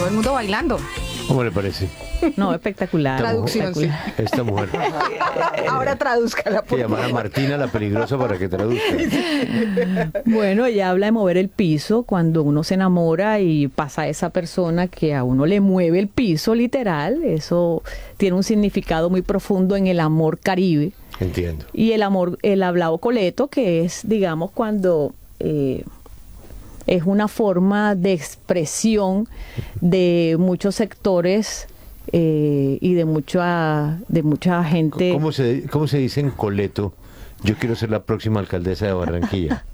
todo el mundo bailando. ¿Cómo le parece? No, espectacular. Traducción, sí. Esta mujer. Ahora tradúzcala, Que por llamar a favor. Martina la peligrosa para que traduzca. Bueno, ella habla de mover el piso cuando uno se enamora y pasa a esa persona que a uno le mueve el piso, literal. Eso tiene un significado muy profundo en el amor caribe. Entiendo. Y el amor, el hablado coleto, que es, digamos, cuando es una forma de expresión de muchos sectores y de mucha gente. ¿Cómo se dice en coleto? Yo quiero ser la próxima alcaldesa de Barranquilla.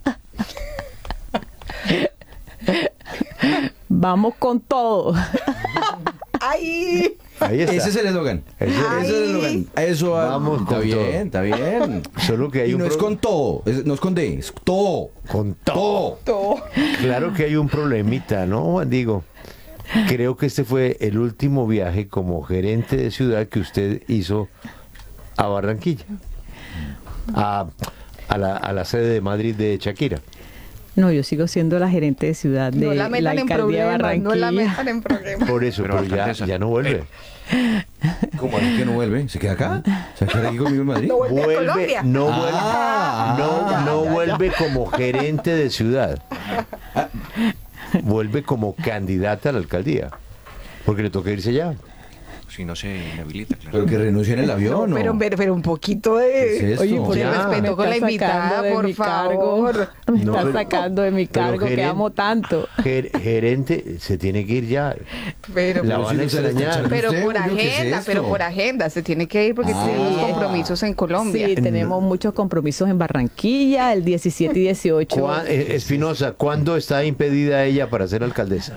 Vamos con todo. ¡Ay! Ahí está. Ese es el eslogan. Ese- Ese es el eslogan. Eso Vamos está con bien, todo. está bien. Solo que hay Y un no es pro- con todo, no es con D, es todo. Con todo. Todo. Claro que hay un problemita, ¿no? Digo, creo que este fue el último viaje como gerente de ciudad que usted hizo a Barranquilla. A la sede de Madrid de Shakira. No, yo sigo siendo la gerente de ciudad de No la la metan en alcaldía de problemas, Barranquilla. no la metan en problemas. Por eso, Pero, pero ya, alcaldesa, ya no vuelve. ¿Cómo así que no vuelve? ¿Se queda acá? ¿Se queda aquí conmigo en Madrid? No vuelve a Colombia. No vuelve, Ah, no ya, vuelve como gerente de ciudad. Vuelve como candidata a la alcaldía. Porque le toca irse ya. Si no se inhabilita, claro. Pero que renuncie en el avión, ¿no? Pero un poquito ¿Qué de... es esto? Oye, por Ya. eso respeto con la me está invitada, sacando de por mi cargo. favor. Me No, está pero- sacando de mi pero cargo que gerente- amo tanto. Gerente se tiene que ir ya. Pero, La Pero van a si no se le está extrañar. echando pero usted, por Julio, ¿qué es agenda, esto? pero por agenda. Se tiene que ir porque Ah. tenemos compromisos en Colombia. Sí, tenemos muchos compromisos en Barranquilla, el 17 y 18. Espinosa, ¿cuándo está impedida ella para ser alcaldesa?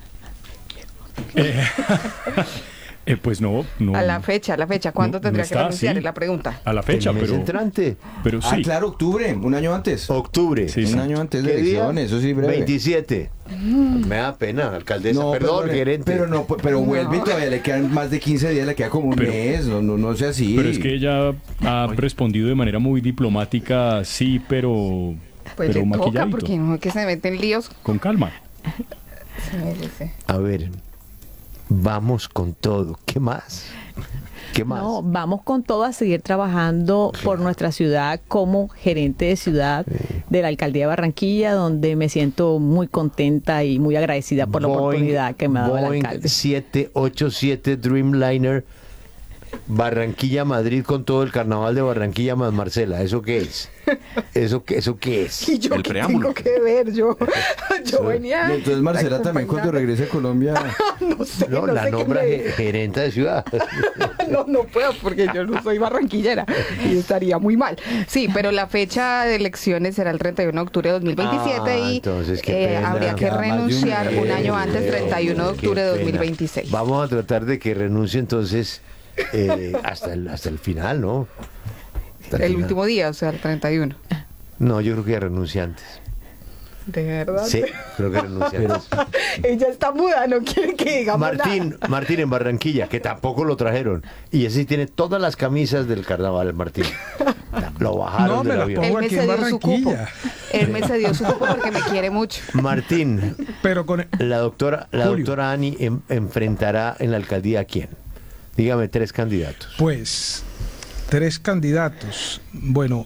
Pues no. A la fecha. ¿Cuándo No, tendría no que está, renunciar? sí. Es la pregunta. A la fecha, El mes pero entrante. Ah, sí. claro, octubre, un año antes. Octubre. Sí, Un año antes de ¿Qué día? elecciones, eso sí, breve. 27. Me da pena, alcaldesa. No, Perdón, pero, gerente. Pero no, pero vuelve y todavía le quedan más de 15 días, le queda como un Pero- mes, no sea así. Pero es que ella ha respondido de manera muy diplomática, sí, pero Pues pero le toca maquilladito, porque no es que se meten líos. con calma. Sí, sí. A ver, vamos con todo. ¿Qué más? ¿Qué más? No, vamos con todo a seguir trabajando por nuestra ciudad como gerente de ciudad de la alcaldía de Barranquilla, donde me siento muy contenta y muy agradecida por la oportunidad que me ha dado el Boeing alcalde. 787 Dreamliner Barranquilla Madrid con todo el carnaval de Barranquilla más Marcela. ¿Eso qué es? ¿Eso qué es? ¿Y yo El qué preámbulo. tengo que ver? Yo venía... Y entonces Marcela también cuando regrese a Colombia. No sé, No, la sé qué nombra me- gerente de ciudad. No puedo porque yo no soy barranquillera y estaría muy mal. Sí, pero la fecha de elecciones será el 31 de octubre de 2027 Ah, y entonces, qué pena. habría que Queda más de un renunciar mes. un año antes, 31 de Qué octubre de pena. 2026. Vamos a tratar de que renuncie entonces hasta el final, ¿no? Hasta El final. último día, o sea, el 31. No, yo creo que renuncia antes. ¿De verdad? Sí, creo que renuncia antes. Ella está muda, no quiere que digamos nada. Martín en Barranquilla, que tampoco lo trajeron. Y ese sí tiene todas las camisas del carnaval, Martín. Lo bajaron No, me del las avión. pongo Él me aquí en cedió su cupo. Barranquilla. Él me cedió su cupo porque me quiere mucho. Martín, Pero con la doctora Julio. Ani enfrentará en la alcaldía a quién. Dígame 3 candidatos. Pues 3 candidatos. Bueno,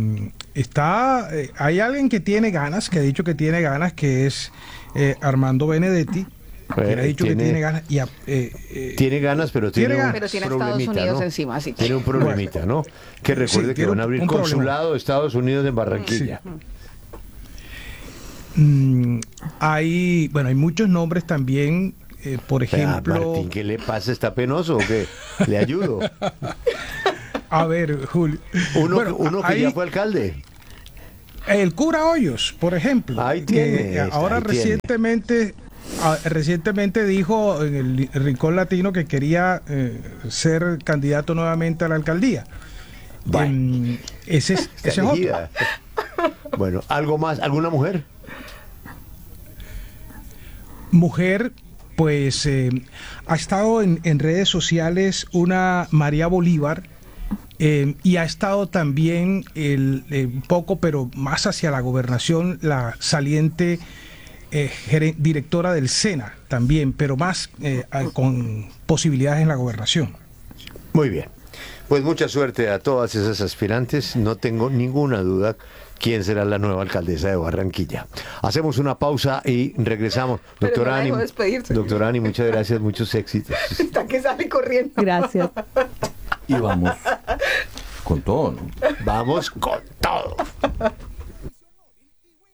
hay alguien que tiene ganas, que ha dicho que tiene ganas, que es Armando Benedetti. Quien ha dicho que tiene ganas. Tiene ganas, pero Tiene tiene un ganas. Pero tiene a Estados problemita, Unidos ¿no? encima, así que... Tiene un problemita, ¿no? Que recuerde Sí, que tiene van a abrir un problema. consulado de Estados Unidos en Barranquilla. Hay muchos nombres también. Por Vea, ejemplo, Martín, ¿qué le pasa? ¿Está penoso o qué? ¿Le ayudo? a ver, Julio. Uno, Bueno, uno que hay- ya fue alcalde. El cura Hoyos, por ejemplo. Ahí tiene, ahora ahí tiene. recientemente dijo en el Rincón Latino que quería ser candidato nuevamente a la alcaldía. Bueno. Ese Está es otro. elegida. Bueno, ¿algo más? ¿Alguna mujer? Mujer, pues ha estado en redes sociales una María Bolívar. Y ha estado también un poco, pero más hacia la gobernación, la saliente directora del SENA también, pero más con posibilidades en la gobernación. Muy bien. Pues mucha suerte a todas esas aspirantes. No tengo ninguna duda quién será la nueva alcaldesa de Barranquilla. Hacemos una pausa y regresamos. Doctora Ani, doctora Ani, muchas gracias, muchos éxitos. Hasta que sale corriendo. Gracias. Y vamos con todo, ¿no? Vamos con todo.